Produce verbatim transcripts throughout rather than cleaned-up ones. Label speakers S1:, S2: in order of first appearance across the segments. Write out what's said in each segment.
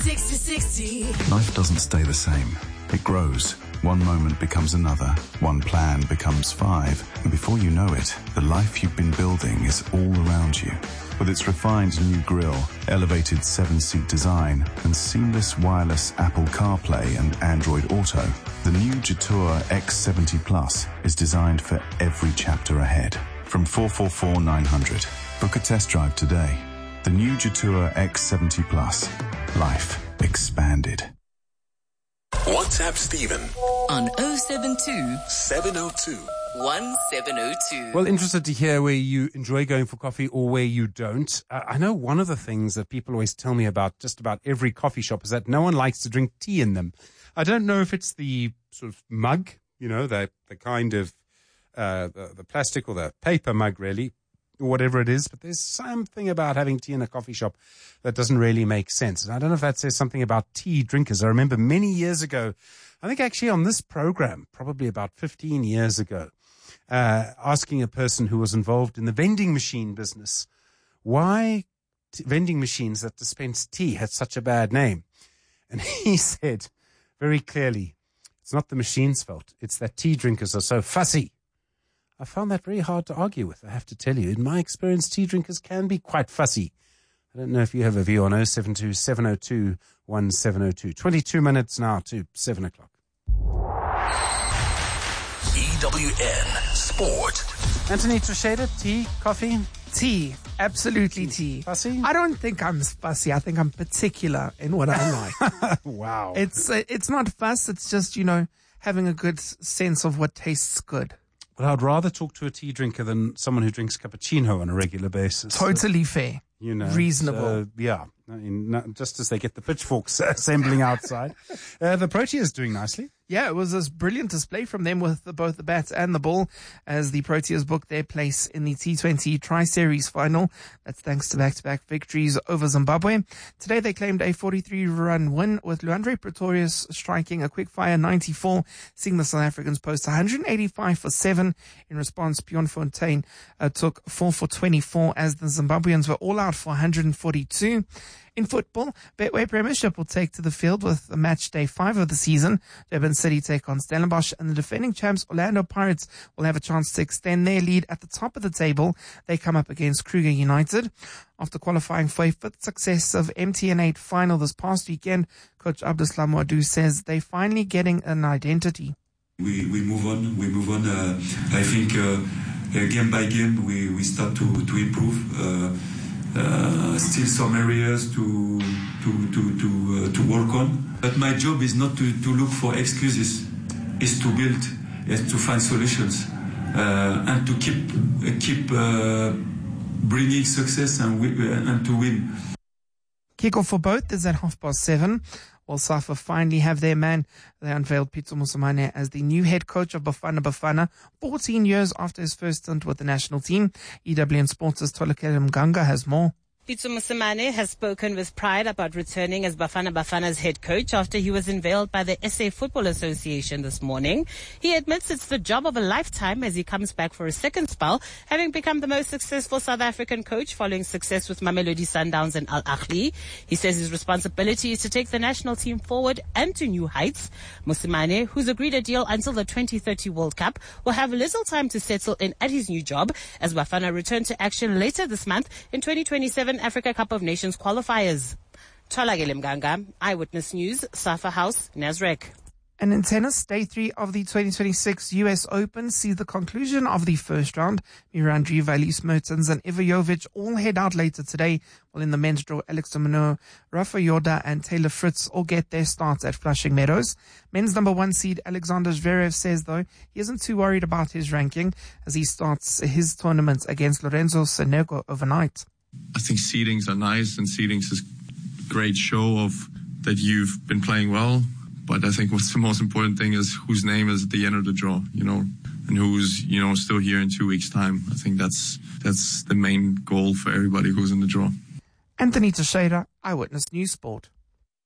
S1: sixty sixty.
S2: Life doesn't stay the same. It grows. One moment becomes another. One plan becomes five. And before you know it, the life you've been building is all around you. With its refined new grille, elevated seven-seat design, and seamless wireless Apple CarPlay and Android Auto, the new Jetour X seventy Plus is designed for every chapter ahead. From four four four nine hundred. Book a test drive today. The new Jetour X seventy Plus. Life expanded.
S3: WhatsApp Stephen
S1: On oh seven two,
S3: seven oh two.
S1: one seven oh two.
S4: Well, interested to hear where you enjoy going for coffee or where you don't. Uh, I know one of the things that people always tell me about just about every coffee shop is that no one likes to drink tea in them. I don't know if it's the sort of mug, you know, the, the kind of uh, the, the plastic or the paper mug, really, or whatever it is. But there's something about having tea in a coffee shop that doesn't really make sense. And I don't know if that says something about tea drinkers. I remember many years ago, I think actually on this program, probably about fifteen years ago, Uh, asking a person who was involved in the vending machine business why t- vending machines that dispense tea had such a bad name. And he said very clearly, it's not the machine's fault. It's that tea drinkers are so fussy. I found that very hard to argue with, I have to tell you. In my experience, tea drinkers can be quite fussy. I don't know if you have a view on oh seven two, seven oh two, one seven oh two. twenty-two minutes now to seven o'clock.
S3: E W N Sport.
S4: Anthony Teixeira, tea, coffee?
S5: Tea. Absolutely tea.
S4: Fussy?
S5: I don't think I'm fussy. I think I'm particular in what I like.
S4: Wow.
S5: It's uh, it's not fuss. It's just, you know, having a good sense of what tastes good.
S4: Well, I'd rather talk to a tea drinker than someone who drinks cappuccino on a regular basis.
S5: Totally fair.
S4: You know,
S5: reasonable.
S4: So, yeah, I mean, no, just as they get the pitchforks assembling outside. Uh, the Proteas doing nicely.
S5: Yeah, it was a brilliant display from them with the, both the bat and the ball as the Proteas booked their place in the T twenty Tri-Series final. That's thanks to back-to-back victories over Zimbabwe. Today they claimed a forty-three run win with Luandre Pretorius striking a quick-fire ninety-four, seeing the South Africans post one hundred eighty-five for seven. In response, Bjorn Fontaine uh, took four for twenty-four as the Zimbabweans were all out for one hundred forty-two. In football, Betway Premiership will take to the field with match day five of the season. Durban City take on Stellenbosch, and the defending champs Orlando Pirates will have a chance to extend their lead at the top of the table. They come up against Kruger United. After qualifying for a fifth successive M T N eight final this past weekend, Coach Abdeslam Wadou says they're finally getting an identity.
S6: We we move on, we move on. Uh, I think uh, uh, game by game we, we start to, to improve. Uh, Uh, still some areas to to to to uh, to work on. But my job is not to, to look for excuses. Is to build, is to find solutions, uh, and to keep uh, keep uh, bringing success and uh, and to win.
S5: Kickoff for both is at half past seven. Will SAFA finally have their man? They unveiled Pitso Mosimane as the new head coach of Bafana Bafana, fourteen years after his first stint with the national team. E W N Sports' Tolakele Mganga has more.
S7: Pitso Mosimane has spoken with pride about returning as Bafana Bafana's head coach after he was unveiled by the S A Football Association this morning. He admits it's the job of a lifetime as he comes back for a second spell, having become the most successful South African coach following success with Mamelodi Sundowns and Al Ahly. He says his responsibility is to take the national team forward and to new heights. Mosimane, who's agreed a deal until the twenty thirty World Cup, will have little time to settle in at his new job as Bafana return to action later this month in twenty twenty-seven Africa Cup of Nations qualifiers. Tolakele Mganga, Eyewitness News, Safa House, Nasrec.
S5: And in tennis, day three of the twenty twenty-six U S Open sees the conclusion of the first round. Miran Andreeva, Elise Mertens and Iva Jovic all head out later today, while in the men's draw, Alex de Minaur, Rafa Yorda and Taylor Fritz all get their starts at Flushing Meadows. Men's number one seed Alexander Zverev says, though, he isn't too worried about his ranking as he starts his tournament against Lorenzo Sonego overnight.
S8: I think seedings are nice, and seedings is a great show of that you've been playing well. But I think what's the most important thing is whose name is at the end of the draw, you know, and who's, you know, still here in two weeks' time. I think that's that's the main goal for everybody who's in the draw.
S5: Anthony Teixeira, Eyewitness News Sport.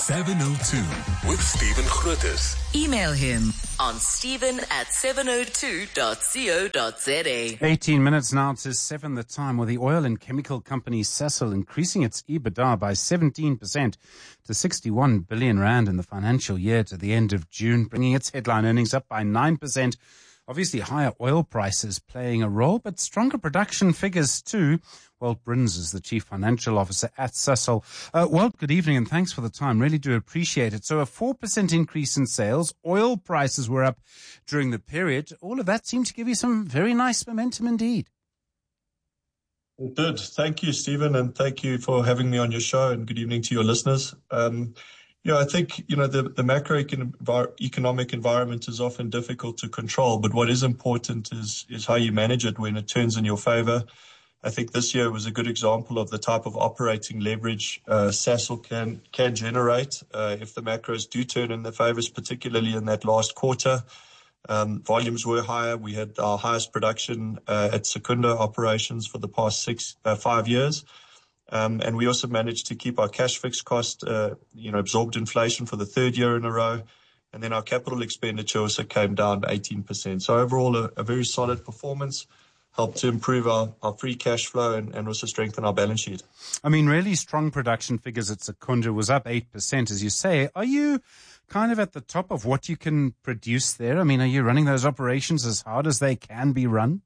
S3: seven oh two with Stephen Grootes.
S1: Email him on stephen at seven oh two dot co dot za.
S4: eighteen minutes now to seven the time, with the oil and chemical company Sasol increasing its EBITDA by seventeen percent to sixty-one billion rand in the financial year to the end of June, bringing its headline earnings up by nine percent. Obviously, higher oil prices playing a role, but stronger production figures too. Walt Bruns is the Chief Financial Officer at Sasol. Uh, Walt, good evening and thanks for the time. Really do appreciate it. So a four percent increase in sales. Oil prices were up during the period. All of that seemed to give you some very nice momentum indeed.
S9: It did. Thank you, Stephen, and thank you for having me on your show, and good evening to your listeners. Um, Yeah, I think, you know, the, the macroeconomic environment is often difficult to control, but what is important is, is how you manage it when it turns in your favor. I think this year was a good example of the type of operating leverage uh, Sasol can, can generate uh, if the macros do turn in their favors, particularly in that last quarter. Um, volumes were higher. We had our highest production uh, at Secunda operations for the past six, uh, five years. Um, and we also managed to keep our cash fixed cost, uh, you know, absorbed inflation for the third year in a row. And then our capital expenditure also came down eighteen percent. So overall, a, a very solid performance, helped to improve our, our free cash flow and, and also strengthen our balance sheet.
S4: I mean, really strong production figures at Secunda, was up eight percent, as you say. Are you kind of at the top of what you can produce there? I mean, are you running those operations as hard as they can be run?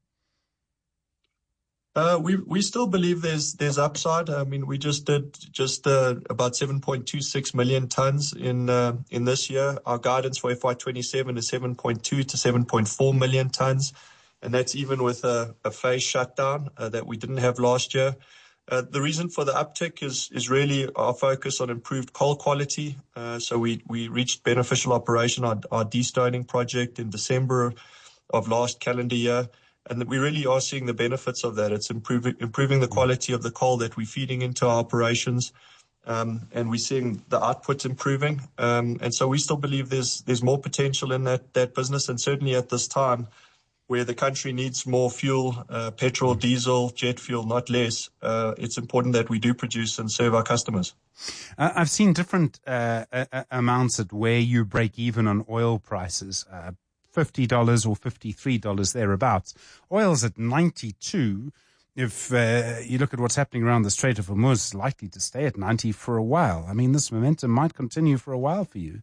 S9: Uh, we we still believe there's there's upside. I mean, we just did just uh, about seven point two six million tons in uh, in this year. Our guidance for F Y twenty-seven is seven point two to seven point four million tons, and that's even with a, a phase shutdown uh, that we didn't have last year. Uh, the reason for the uptick is is really our focus on improved coal quality. Uh, so we we reached beneficial operation on our destoning project in December of last calendar year. And we really are seeing the benefits of that. It's improving improving the quality of the coal that we're feeding into our operations, um, and we're seeing the output improving. Um, and so we still believe there's there's more potential in that that business, and certainly at this time, where the country needs more fuel, uh, petrol, diesel, jet fuel, not less. Uh, it's important that we do produce and serve our customers.
S4: Uh, I've seen different uh, uh, amounts at where you break even on oil prices. Uh, fifty dollars or fifty-three dollars thereabouts. Oil's at ninety-two. If uh, you look at what's happening around the Strait of Hormuz, it's likely to stay at ninety for a while. I mean, this momentum might continue for a while for you.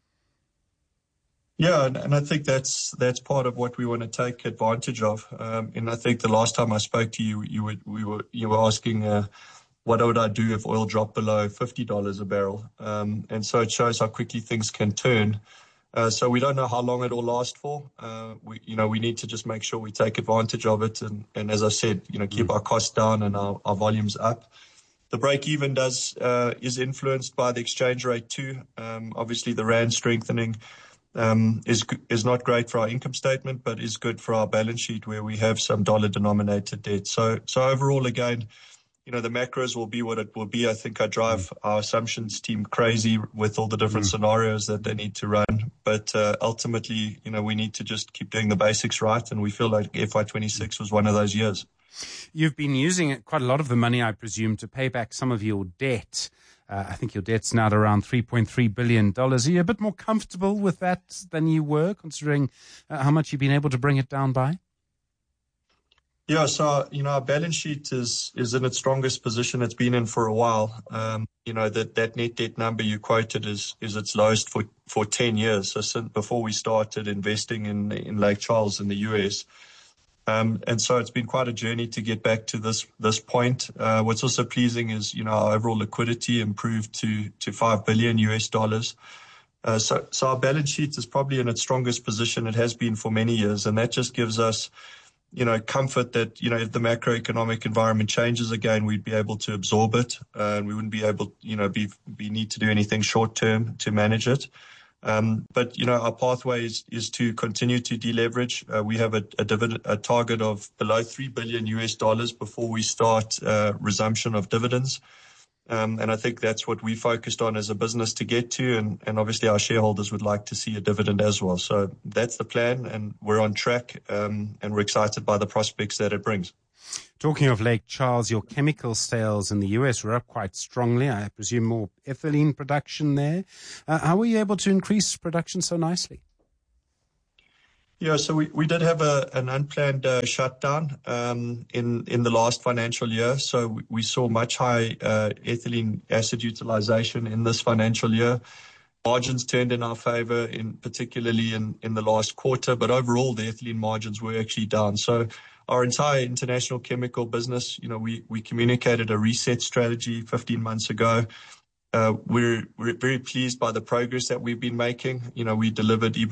S9: Yeah, and, and I think that's that's part of what we want to take advantage of. Um, and I think the last time I spoke to you, you were we were you were asking uh, what would I do if oil dropped below fifty dollars a barrel. Um, and so it shows how quickly things can turn. Uh, so we don't know how long it will last for. Uh, we, you know, we need to just make sure we take advantage of it. And, and as I said, you know, keep our costs down and our, our volumes up. The break even does, uh, is influenced by the exchange rate too. Um, obviously the rand strengthening, um, is, is not great for our income statement, but is good for our balance sheet where we have some dollar denominated debt. So, so overall, again, you know, the macros will be what it will be. I think I drive mm. our assumptions team crazy with all the different mm. scenarios that they need to run. But uh, ultimately, you know, we need to just keep doing the basics right. And we feel like F Y twenty-six was one of those years.
S4: You've been using quite a lot of the money, I presume, to pay back some of your debt. Uh, I think your debt's now at around three point three billion dollars. Are you a bit more comfortable with that than you were, considering uh, how much you've been able to bring it down by?
S9: Yeah, so, you know, our balance sheet is is in its strongest position it's been in for a while. Um, you know, that, that net debt number you quoted is is its lowest for, for ten years. So since before we started investing in, in Lake Charles in the U S. Um, and so it's been quite a journey to get back to this this point. Uh, what's also pleasing is, you know, our overall liquidity improved to, to five billion U S dollars. Uh, so, so our balance sheet is probably in its strongest position it has been for many years. And that just gives us, you know, comfort that, you know, if the macroeconomic environment changes again, we'd be able to absorb it. Uh, and we wouldn't be able, you know, be, be need to do anything short term to manage it. Um, but, you know, our pathway is, is to continue to deleverage. Uh, we have a, a dividend, a target of below three billion U S dollars before we start, uh, resumption of dividends. Um, and I think that's what we focused on as a business to get to. And, and obviously our shareholders would like to see a dividend as well. So that's the plan and we're on track. Um, and we're excited by the prospects that it brings.
S4: Talking of Lake Charles, your chemical sales in the U S were up quite strongly. I presume more ethylene production there. Uh, how were you able to increase production so nicely?
S9: Yeah, so we, we did have a, an unplanned uh, shutdown um, in, in the last financial year. So we, we saw much high uh, ethylene acid utilization in this financial year. Margins turned in our favor, in particularly in, in the last quarter, but overall the ethylene margins were actually down. So our entire international chemical business, you know, we, we communicated a reset strategy fifteen months ago. Uh, we're, we're very pleased by the progress that we've been making. You know, we delivered EBITDA